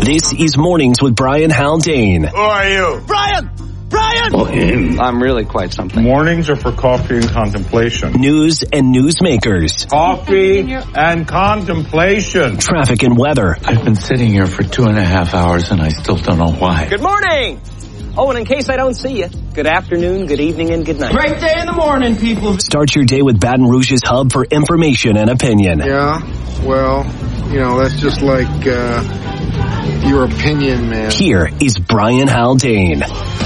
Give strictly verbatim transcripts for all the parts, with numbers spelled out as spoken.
This is Mornings with Brian Haldane. Who are you? Brian! Brian! Oh, him. I'm really quite something. Mornings are for coffee and contemplation. News and newsmakers. Coffee and contemplation. Traffic and weather. I've been sitting here for two and a half hours and I still don't know why. Good morning! Oh, and in case I don't see you, good afternoon, good evening, and good night. Great day in the morning, people. Start your day with Baton Rouge's hub for information and opinion. Yeah, well, you know, that's just like uh, your opinion, man. Here is Brian Haldane.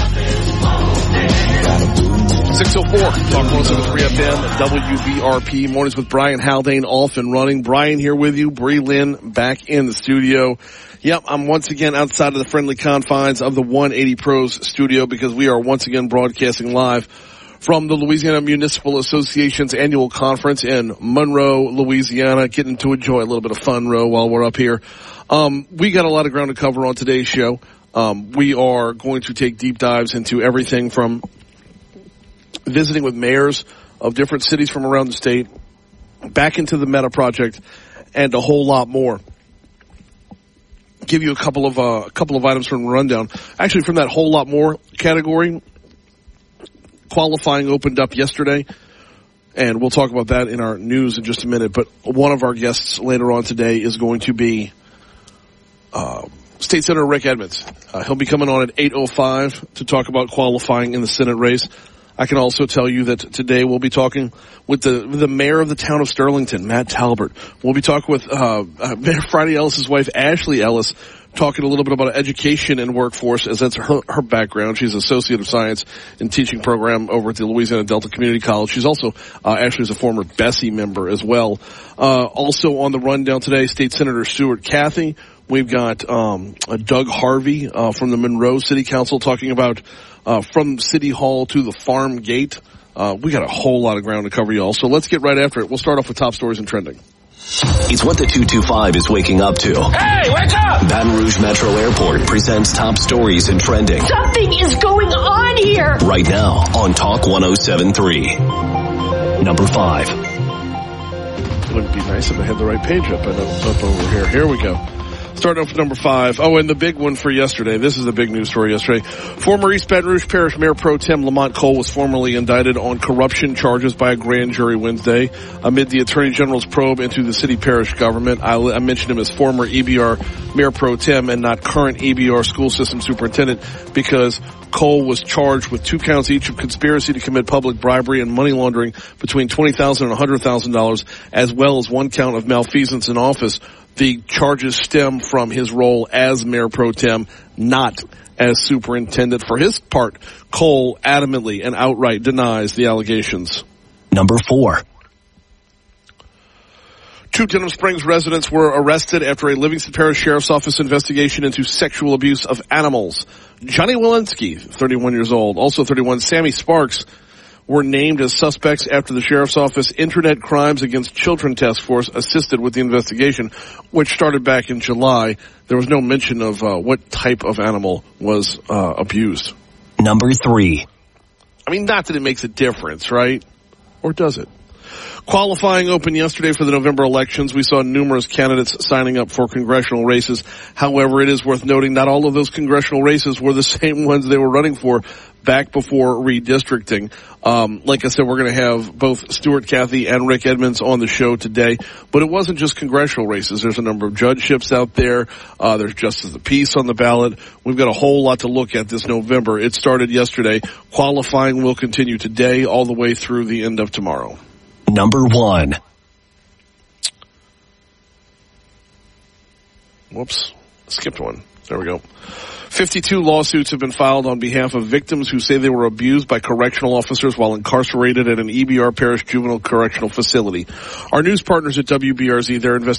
six oh four, Talk one oh seven point three F M, W V R P, Mornings with Brian Haldane, off and running. Brian here with you, Bree Lynn back in the studio. Yep, I'm once again outside of the friendly confines of the one eighty Pros studio because we are once again broadcasting live from the Louisiana Municipal Association's annual conference in Monroe, Louisiana. Getting to enjoy a little bit of fun row while we're up here. Um, we got a lot of ground to cover on today's show. Um, we are going to take deep dives into everything from visiting with mayors of different cities from around the state, back into the Meta Project, and a whole lot more. Give you a couple of uh, a couple of items from the rundown. Actually, from that whole lot more category, qualifying opened up yesterday, and we'll talk about that in our news in just a minute. But one of our guests later on today is going to be uh, State Senator Rick Edmonds. Uh, he'll be coming on at eight oh five to talk about qualifying in the Senate race. I can also tell you that today we'll be talking with the the mayor of the town of Sterlington, Matt Talbert. We'll be talking with uh, uh, Mayor Friday Ellis's wife, Ashley Ellis, talking a little bit about education and workforce, as that's her, her background. She's Associate of Science and Teaching Program over at the Louisiana Delta Community College. She's also, uh, Ashley's a former Bessie member as well. Uh, also on the rundown today, State Senator Stuart Cathy. We've got um, uh, Doug Harvey uh, from the Monroe City Council talking about uh, from City Hall to the farm gate. Uh, we got a whole lot of ground to cover, y'all. So let's get right after it. We'll start off with top stories and trending. It's what the two two five is waking up to. Hey, wake up! Baton Rouge Metro Airport presents top stories and trending. Something is going on here! Right now on Talk one oh seven point three. Number five. It wouldn't be nice if I had the right page up, and up over here. Here we go. Starting off with number five. Oh, and the big one for yesterday. This is the big news story yesterday. Former East Baton Rouge Parish Mayor Pro Tem Lamont Cole was formally indicted on corruption charges by a grand jury Wednesday amid the Attorney General's probe into the city parish government. I, I mentioned him as former E B R Mayor Pro Tem and not current E B R school system superintendent because Cole was charged with two counts each of conspiracy to commit public bribery and money laundering between twenty thousand dollars and one hundred thousand dollars, as well as one count of malfeasance in office. The charges stem from his role as Mayor Pro Tem, not as superintendent. For his part, Cole adamantly and outright denies the allegations. Number four. Two Denham Springs residents were arrested after a Livingston Parish Sheriff's Office investigation into sexual abuse of animals. Johnny Walensky, thirty-one years old, also thirty-one, Sammy Sparks, were named as suspects after the Sheriff's Office Internet Crimes Against Children Task Force assisted with the investigation, which started back in July. There was no mention of uh, what type of animal was uh, abused. Number three. I mean, not that it makes a difference, right? Or does it? Qualifying opened yesterday for the November elections. We saw numerous candidates signing up for congressional races. However, it is worth noting not all of those congressional races were the same ones they were running for back before redistricting. Um, like I said, we're going to have both Stuart Cathy and Rick Edmonds on the show today. But it wasn't just congressional races. There's a number of judgeships out there. Uh, there's Justice of the Peace on the ballot. We've got a whole lot to look at this November. It started yesterday. Qualifying will continue today all the way through the end of tomorrow. Number one. Whoops. Skipped one. There we go. fifty-two lawsuits have been filed on behalf of victims who say they were abused by correctional officers while incarcerated at an E B R Parish Juvenile Correctional Facility. Our news partners at W B R Z, they're investigating